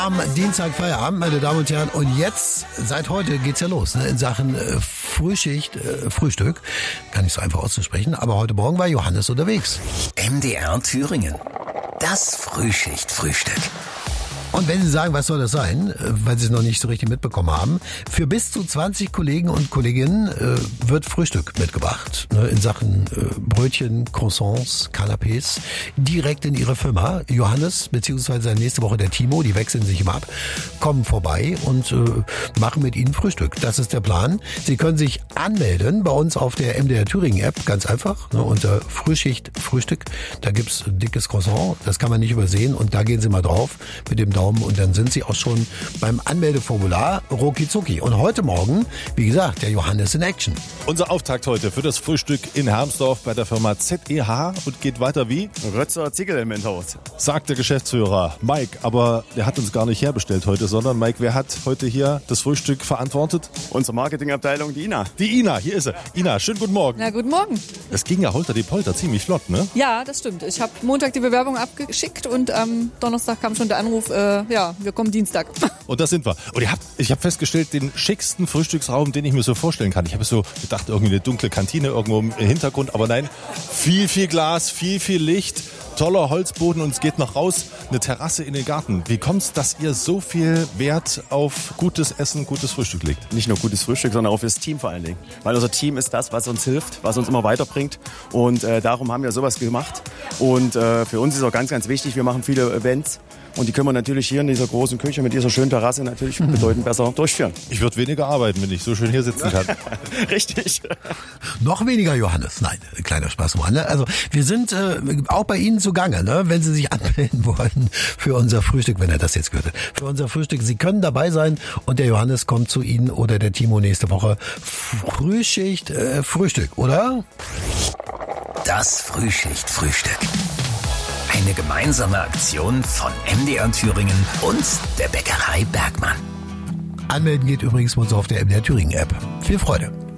Am Dienstag Feierabend, meine Damen und Herren. Und jetzt, seit heute geht's ja los, ne, in Sachen Frühschicht, Frühstück. Gar nicht so einfach auszusprechen, aber heute Morgen war Johannes unterwegs. MDR Thüringen. Das Frühschicht-Frühstück. Und wenn Sie sagen, was soll das sein, weil Sie es noch nicht so richtig mitbekommen haben, für bis zu 20 Kollegen und Kolleginnen wird Frühstück mitgebracht. Ne, in Sachen Brötchen, Croissants, Canapés, direkt in Ihre Firma. Johannes, beziehungsweise nächste Woche der Timo, die wechseln sich immer ab, kommen vorbei und machen mit Ihnen Frühstück. Das ist der Plan. Sie können sich anmelden bei uns auf der MDR Thüringen App, ganz einfach, ne, unter Frühschicht Frühstück. Da gibt's ein dickes Croissant, das kann man nicht übersehen und da gehen Sie mal drauf mit dem Daumen und dann sind Sie auch schon beim Anmeldeformular rucki-zucki. Und heute Morgen, wie gesagt, der Johannes in Action. Unser Auftakt heute für das Frühstück in Hermsdorf bei der Firma ZEH und geht weiter wie? Rötzer Ziegel im Haus. Sagt der Geschäftsführer Mike, aber der hat uns gar nicht herbestellt heute, sondern Mike, wer hat heute hier das Frühstück verantwortet? Unsere Marketingabteilung, die Ina. Die Ina, hier ist sie. Ina, schönen guten Morgen. Na, guten Morgen. Es ging ja holter die Polter, ziemlich flott, ne? Ja, das stimmt. Ich habe Montag die Bewerbung abgeschickt und am Donnerstag kam schon der Anruf, wir kommen Dienstag. Und da sind wir. Und ich habe festgestellt, den schicksten Frühstücksraum, den ich mir so vorstellen kann. Ich habe so gedacht, irgendwie eine dunkle Kantine irgendwo im Hintergrund, aber nein, viel Glas, viel Licht, toller Holzboden und es geht noch raus, eine Terrasse in den Garten. Wie kommt's, dass ihr so viel Wert auf gutes Essen, gutes Frühstück legt? Nicht nur gutes Frühstück, sondern auch fürs Team vor allen Dingen. Weil unser Team ist das, was uns hilft, was uns immer weiterbringt und darum haben wir sowas gemacht. Und für uns ist auch ganz, ganz wichtig, wir machen viele Events. Und die können wir natürlich hier in dieser großen Küche mit dieser schönen Terrasse natürlich bedeutend besser durchführen. Ich würde weniger arbeiten, wenn ich so schön hier sitzen kann. Richtig. Noch weniger Johannes. Nein, kleiner Spaß mal. Ne? Also wir sind auch bei Ihnen zugange, ne? Wenn Sie sich anmelden wollen für unser Frühstück, wenn er das jetzt gehört hat. Für unser Frühstück. Sie können dabei sein und der Johannes kommt zu Ihnen oder der Timo nächste Woche. Frühschicht, Frühstück, oder? Das Frühschicht-Frühstück. Eine gemeinsame Aktion von MDR Thüringen und der Bäckerei Bergmann. Anmelden geht übrigens bei uns auf der MDR Thüringen App. Viel Freude.